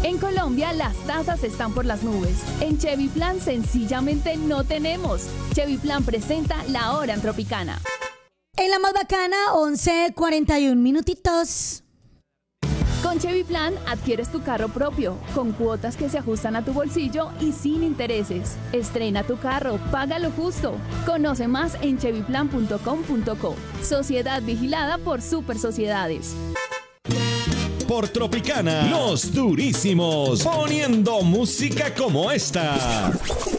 En Colombia las tasas están por las nubes. En Chevy Plan sencillamente no tenemos. Chevy Plan presenta La Hora en Tropicana. En la más bacana, 11:41 minutitos. Con Chevy Plan adquieres tu carro propio, con cuotas que se ajustan a tu bolsillo y sin intereses. Estrena tu carro, paga lo justo. Conoce más en chevyplan.com.co. Sociedad vigilada por Super Sociedades. Por Tropicana, los durísimos, poniendo música como esta.